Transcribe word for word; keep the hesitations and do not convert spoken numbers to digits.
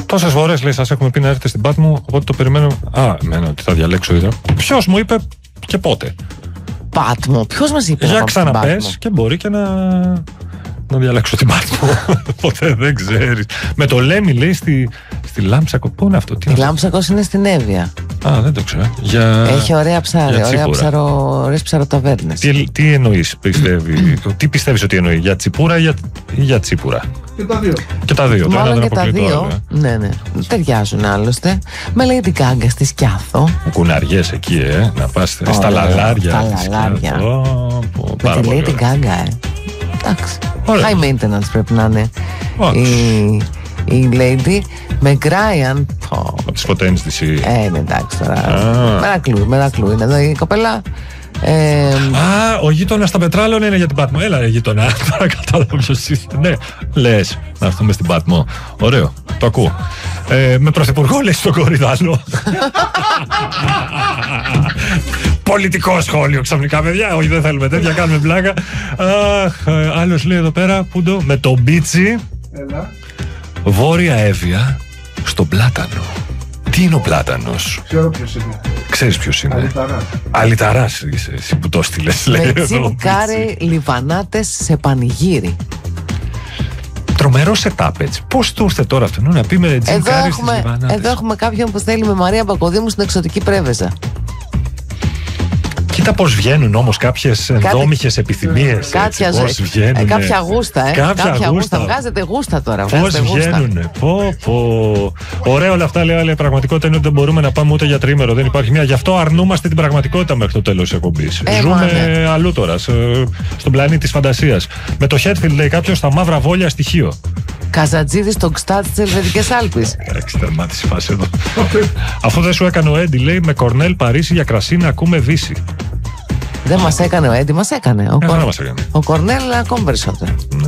Τόσες φορές λέει σας έχουμε πει να έρθετε στην Πάτμο, οπότε το περιμένω. Α, εμένα ότι θα διαλέξω ίδιο. Ποιος μου είπε και πότε. Πάτμο, ποιος μας είπε? Για ξαναπες και μπορεί και να. Να διαλέξω την Πάτμο. Ποτέ δεν ξέρεις. Με το Λέμι λέει στη, στη Λάμψακο. Πού είναι αυτό? Τι η Λάμψακος είναι στην Εύβοια. Α, δεν το ξέρω. Για... Έχει ωραία ψάρια, ωραία ψαρο, ωραίες ψαροταβέρνες. Τι, τι εννοείς, πιστεύει, τι πιστεύεις ότι εννοεί, για τσιπούρα ή για, ή για τσίπουρα? Και τα δύο. Και τα δύο. Μάλλον και τα δύο. Ναι, ναι. Ταιριάζουν άλλωστε. Με λέει την Γκάγκα στη Σκιάθο. Κουναριές εκεί, ε. Να πας oh, στα λαλάρια. Στα λαλάρια. Oh, με τη λέει την Γκάγκα, ε. Εντάξει. High maintenance πρέπει να είναι η, η lady. Με Γκράιαν. Από τις φωτένες της. Ε, ναι, εντάξει τώρα. Μερακλού, μερακλού είναι εδώ η κοπέλα. Ε, Α, ο γείτονας στα Πετράλων είναι για την Πάτμο. Έλα, ρε γείτονα. Τώρα κατάλαβα ποιος είσαι. Ναι, λες να έρθουμε στην Πάτμο. Ωραίο, το ακούω. Ε, με πρωθυπουργό λες στον Κορυδαλό. Πολιτικό σχόλιο ξαφνικά, παιδιά. Όχι, δεν θέλουμε τέτοια, κάνουμε πλάκα. Αχ, άλλος λέει εδώ πέρα, Πούντο, με τον Μπίτσι. Έλα. Βόρεια Εύβοια, στον Πλάτανο. Τι είναι ο Πλάτανος? Ξέρω ποιος είναι. Ξέρεις ποιος είναι? Αλιταράς. Αλιταράς είσαι εσύ που το στείλες. Με τσιμκάρε λιβανάτες σε πανηγύρι. Τρομερό setup έτσι. Πώς του ήρθε τώρα αυτό να πει με τσιμκάρε στις λιβανάτες? Εδώ έχουμε κάποιον που θέλει με Μαρία Πακοδήμου στην εξωτική Πρέβεζα. Κοίτα πώς βγαίνουν όμως κάποιες ενδόμηχες επιθυμίες. Κάποια, πώς βγαίνουν. Ε, κάποια γούστα, ε. Κάποια, κάποια γούστα. γούστα. Βγάζετε γούστα τώρα. Πώς βγαίνουν. Πω, πω. Ωραία όλα αυτά, λέει, αλλά η πραγματικότητα είναι ότι δεν μπορούμε να πάμε ούτε για τρίμερο. Δεν υπάρχει μία. Γι' αυτό αρνούμαστε την πραγματικότητα μέχρι το τέλος της εκπομπής. Ε, Ζούμε ναι. αλλού τώρα, στον πλανήτη της φαντασίας. Με το Χέτφιλντ, λέει κάποιος, στα μαύρα βόλια στοιχείο. Καζατζίδη στο Γκστάτ στις Ελβετικές Άλπεις. Εντάξει, τερμάτιση φάση εδώ. Αφού δεν σου έκανε ο Έντι, λέει, με Κορνέλ Παρίσι για κρασί να ακούμε Δύση. Δεν μας έκανε ο Έντι, μας έκανε. Ο, ε, Κορ... μας έκανε. ο Κορνέλ ακόμη περισσότερο.